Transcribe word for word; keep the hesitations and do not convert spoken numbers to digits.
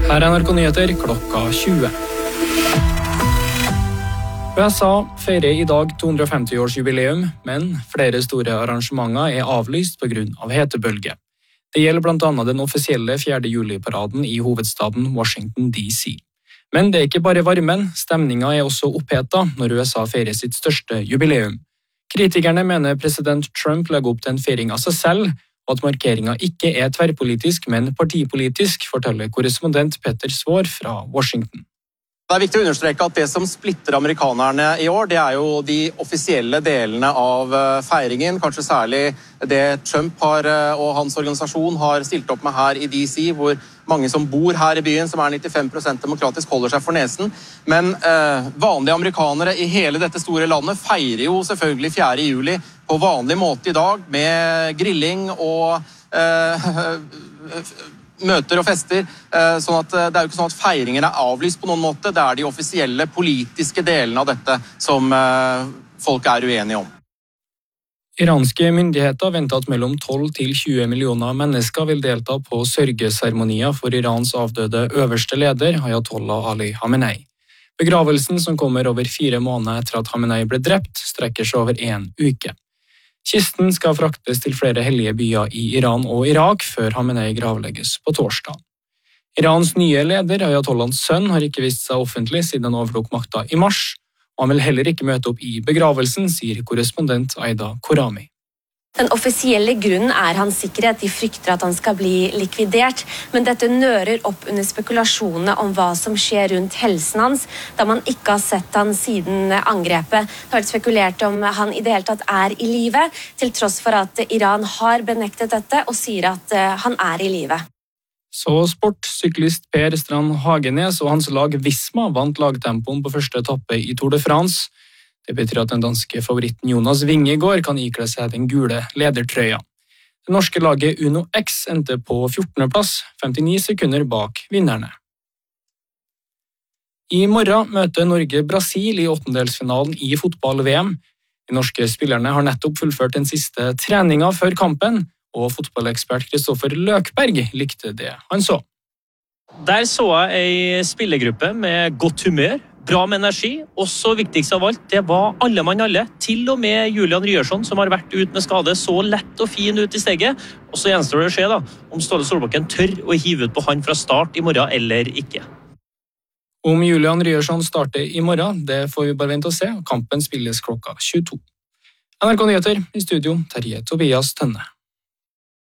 Her er N R K Nyheter klokka tjue. U S A feirer i dag to hundre og femti års jubileum, men flere store arrangementer er avlyst på grunn av hetebølge. Det gjelder blant annet den offisielle fjerde juli-paraden i hovedstaden Washington D C. Men det er ikke bare varmen, stemningen er også opphetet når U S A feirer sitt største jubileum. Kritikerne mener president Trump legger opp til en feiring av seg selv, og at markeringen ikke er tverrpolitisk, men partipolitisk, forteller korrespondent Petter Svår fra Washington. Det er viktig å understreke at det som splitter amerikanerne i år, det er jo de offisielle delene av feiringen, kanskje særlig det Trump har, og hans organisasjon har stilt opp med her i D C, hvor mange som bor her i byen, som er nittifem prosent demokratisk, holder seg for nesen. Men eh, vanlige amerikanere i hele dette store landet feirer jo selvfølgelig fjerde juli på vanlig måte i dag, med grilling og eh, møter og fester, sånn at det er jo ikke sånn at feiringen er avlyst på noen måte. Det er de offisielle politiske delene av dette som folk er uenige om. Iranske myndigheter venter at mellom tolv til tjue millioner mennesker vil delta på sørgeseremonier for Irans avdøde øverste leder, Ayatollah Ali Khamenei. Begravelsen, som kommer over fire måneder etter at Khamenei ble drept, strekker seg over en uke. Kisten skal fraktes til flere hellige byer i Iran og Irak før Khamenei gravlegges på torsdag. Irans nye leder, Ayatollahs sønn, har ikke vist seg offentlig siden han overtok makta i mars, og han vil heller ikke møte opp i begravelsen, sier korrespondent Aida Korami. Den offisielle grunnen er hans sikkerhet. De frykter at han skal bli likvidert, men dette nører opp under spekulasjonene om hva som skjer rundt helsen hans, da man ikke har sett han siden angrepet. Det har vært spekulert om han i det hele tatt er i live, til tross for at Iran har benektet dette og sier at han er i live. Så sport, syklist Per Strand Hagenes og hans lag Visma vant lagtempoen på første etappe i Tour de France. Det betyr at den danske favoritten Jonas Vingegaard kan ikle seg den gule ledertrøya. Det norske laget Uno X endte på fjortende plass, femtini sekunder bak vinnerne. I morgen møter Norge Brasil i åttendelsfinalen i fotball-V M. De norske spillerne har nettopp fullført den siste treningen før kampen, og fotballekspert Kristoffer Løkberg likte det han så. Der så jeg en spillergruppe med godt humør, bra med energi, og så viktigst av alt, det var alle mann alle, til og med Julian Ryerson, som har vært ut med skade, så lett og fin ut i steget. Og så gjenstår det å se da, om Ståle Solbakken tør å hive ut på han fra start i morgen eller ikke. Om Julian Ryerson starter i morgen, det får vi bare vente og se. Kampen spilles klokka tjueto. N R K Nyheter i studio, Terje Tobias Tønne.